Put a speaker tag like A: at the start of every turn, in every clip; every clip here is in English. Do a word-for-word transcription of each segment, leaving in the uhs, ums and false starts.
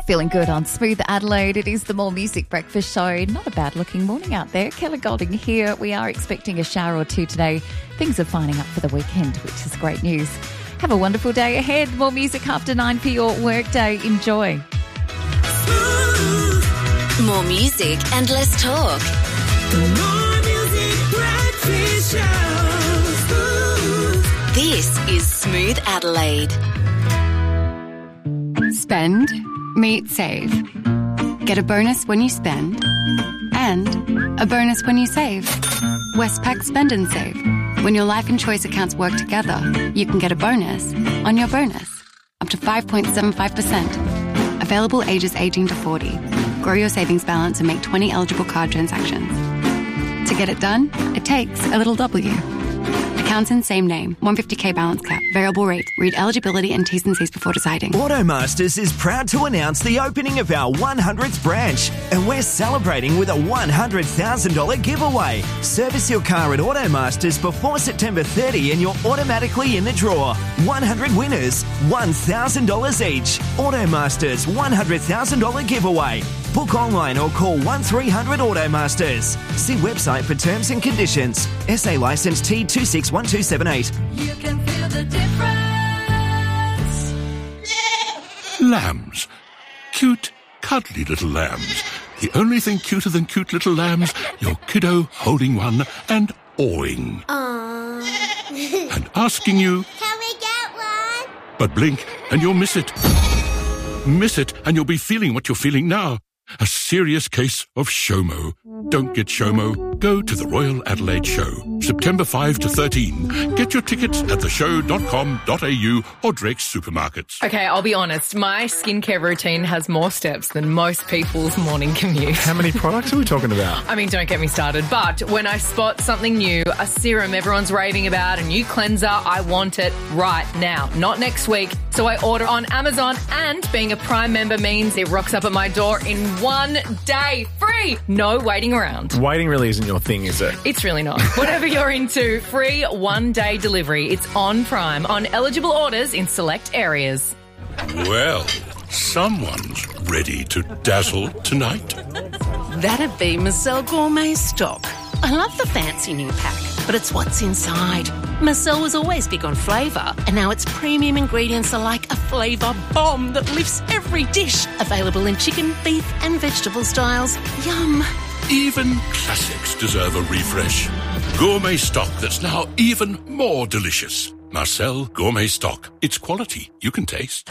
A: Feeling good on Smooth Adelaide. It is the More Music Breakfast Show. Not a bad looking morning out there. Keller Golding here. We are expecting a shower or two today. Things are fining up for the weekend, which is great news. Have a wonderful day ahead. More music after nine p or workday. Enjoy.
B: More music and less talk. The More Music Breakfast Show. This is Smooth Adelaide.
C: Spend, meet, save. Get a bonus when you spend and a bonus when you save. Westpac Spend and Save. When your life and choice accounts work together, you can get a bonus on your bonus. Up to five point seven five percent. Available ages eighteen to forty. Grow your savings balance and make twenty eligible card transactions. To get it done, it takes a little W. Accounts in same name. one hundred fifty thousand balance cap. Variable rate. Read eligibility and T's and C's before deciding.
D: Automasters is proud to announce the opening of our one hundredth branch, and we're celebrating with a one hundred thousand dollars giveaway. Service your car at Automasters before September thirtieth and you're automatically in the draw. one hundred winners, one thousand dollars each. Automasters one hundred thousand dollars giveaway. Book online or call one three hundred Automasters. See website for terms and conditions. S A licence T two six one two seven eight.
E: You can feel the difference.
F: Lambs. Cute, cuddly little lambs. The only thing cuter than cute little lambs, your kiddo holding one and awing.
G: Aww.
F: And asking you,
G: can we get one?
F: But blink and you'll miss it. Miss it and you'll be feeling what you're feeling now. A serious case of SHOMO. Don't get SHOMO. Go to the Royal Adelaide Show, September fifth to thirteenth. Get your tickets at the show dot com dot a u or Drake's supermarkets.
H: Okay, I'll be honest. My skincare routine has more steps than most people's morning commute.
I: How many products are we talking about?
H: I mean, don't get me started. But when I spot something new, a serum everyone's raving about, a new cleanser, I want it right now, not next week. So I order on Amazon, and being a Prime member means it rocks up at my door in one day. Free! No waiting around.
I: Waiting really isn't your thing, is it?
H: It's really not. Whatever you're into, free one-day delivery. It's on Prime, on eligible orders in select areas.
F: Well, someone's ready to dazzle tonight.
J: That'd be Marcel Gourmet Stock. I love the fancy new pack, but it's what's inside. Marcel was always big on flavour, and now its premium ingredients are like a flavour bomb that lifts every dish. Available in chicken, beef and vegetable styles. Yum.
F: Even classics deserve a refresh. Gourmet Stock that's now even more delicious. Marcel Gourmet Stock. It's quality you can taste.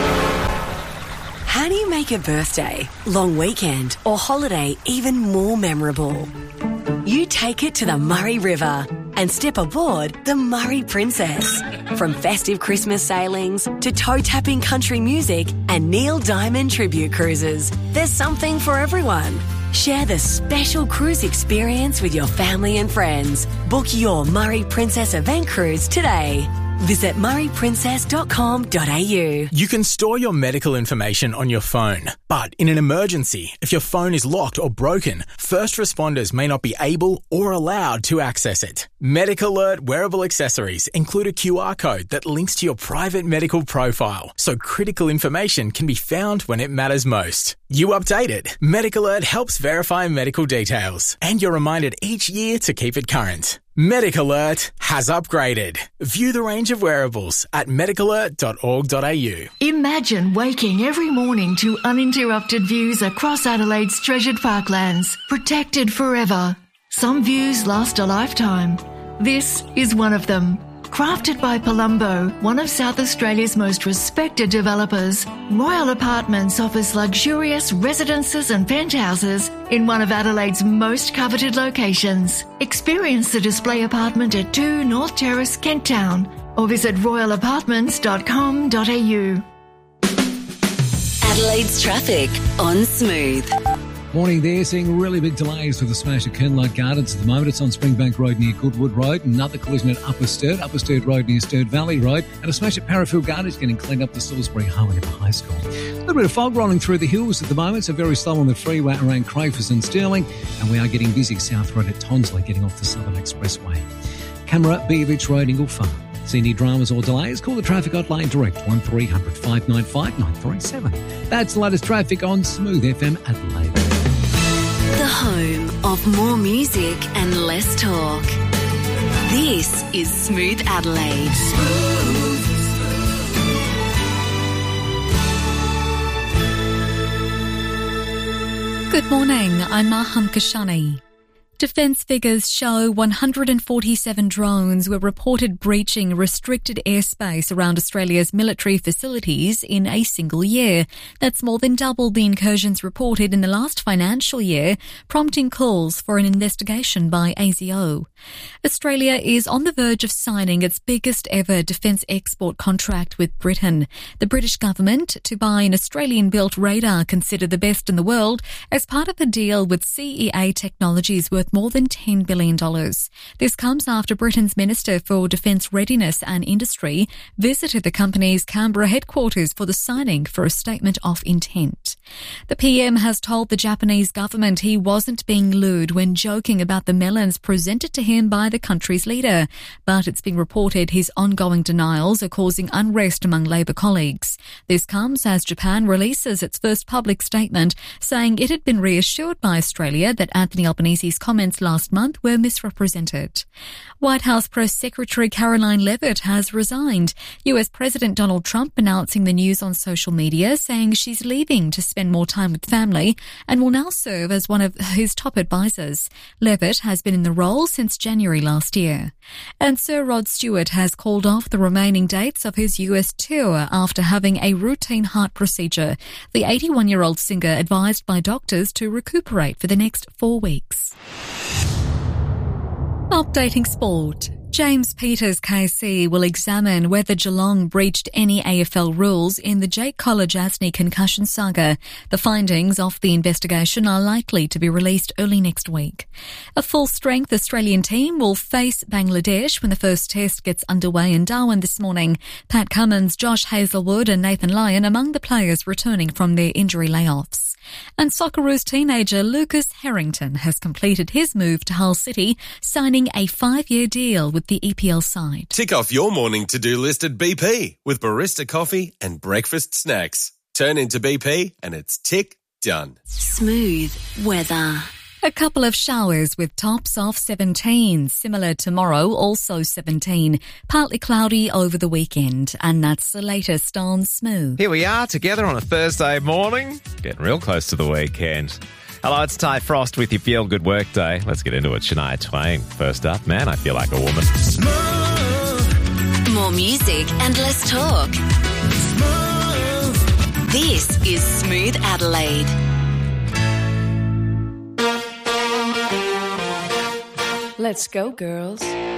K: How do you make a birthday, long weekend or holiday even more memorable? You take it to the Murray River and step aboard the Murray Princess. From festive Christmas sailings to toe-tapping country music and Neil Diamond tribute cruises, there's something for everyone. Share the special cruise experience with your family and friends. Book your Murray Princess event cruise today. Visit murray princess dot com dot a u.
L: You can store your medical information on your phone, but in an emergency, if your phone is locked or broken, first responders may not be able or allowed to access it. MedicAlert wearable accessories include a Q R code that links to your private medical profile, so critical information can be found when it matters most. You update it. MedicAlert helps verify medical details, and you're reminded each year to keep it current. MedicAlert has upgraded. View the range of wearables at medic alert dot org dot a u.
E: Imagine waking every morning to uninterrupted views across Adelaide's treasured parklands, protected forever. Some views last a lifetime. This is one of them. Crafted by Palumbo, one of South Australia's most respected developers, Royal Apartments offers luxurious residences and penthouses in one of Adelaide's most coveted locations. Experience the display apartment at two North Terrace, Kent Town, or visit royal apartments dot com dot a u.
B: Adelaide's traffic on Smooth.
M: Morning there, seeing really big delays with the smash at Kernlark Gardens at the moment. It's on Springbank Road near Goodwood Road. Another collision at Upper Sturt, Upper Sturt Road near Sturt Valley Road. And a smash at Parafield Gardens getting cleaned up the Salisbury Highway to High School. A little bit of fog rolling through the hills at the moment, so very slow on the freeway around Crafers and Stirling. And we are getting busy South Road at Tonsley, getting off the Southern Expressway. Camera, Beavich Road, Ingle Farm. See any dramas or delays? Call the traffic hotline direct one three hundred, five nine five, nine three seven. That's the latest traffic on Smooth F M Adelaide.
B: The home of more music and less talk. This is Smooth Adelaide. Smooth.
N: Good morning, I'm Maham Kashani. Defence figures show one hundred forty-seven drones were reported breaching restricted airspace around Australia's military facilities in a single year. That's more than double the incursions reported in the last financial year, prompting calls for an investigation by A S I O. Australia is on the verge of signing its biggest ever defence export contract with Britain. The British government to buy an Australian-built radar considered the best in the world as part of a deal with C E A Technologies worth more than ten billion dollars. This comes after Britain's Minister for Defence Readiness and Industry visited the company's Canberra headquarters for the signing for a statement of intent. The P M has told the Japanese government he wasn't being lewd when joking about the melons presented to him by the country's leader, but it's been reported his ongoing denials are causing unrest among Labour colleagues. This comes as Japan releases its first public statement saying it had been reassured by Australia that Anthony Albanese's comments last month were misrepresented. White House Press Secretary Caroline Leavitt has resigned. U S President Donald Trump announcing the news on social media, saying she's leaving to spend more time with family and will now serve as one of his top advisors. Leavitt has been in the role since January last year. And Sir Rod Stewart has called off the remaining dates of his U S tour after having a routine heart procedure. The eighty-one-year-old singer advised by doctors to recuperate for the next four weeks. Updating sport. James Peters K C will examine whether Geelong breached any A F L rules in the Jake Kolodjasny concussion saga. The findings of the investigation are likely to be released early next week. A full-strength Australian team will face Bangladesh when the first test gets underway in Darwin this morning. Pat Cummins, Josh Hazelwood and Nathan Lyon among the players returning from their injury layoffs. And Socceroos teenager Lucas Harrington has completed his move to Hull City, signing a five-year deal with the E P L side.
O: Tick off your morning to-do list at B P with barista coffee and breakfast snacks. Turn into B P and it's tick done.
B: Smooth weather.
N: A couple of showers with tops of seventeen. Similar tomorrow, also seventeen. Partly cloudy over the weekend. And that's the latest on Smooth.
P: Here we are together on a Thursday morning. Getting real close to the weekend. Hello, it's Ty Frost with your Feel Good Workday. Let's get into it. Shania Twain. First up, Man, I Feel Like a Woman.
B: Smooth. More music and less talk. Smooth. This is Smooth Adelaide.
Q: Let's go, girls.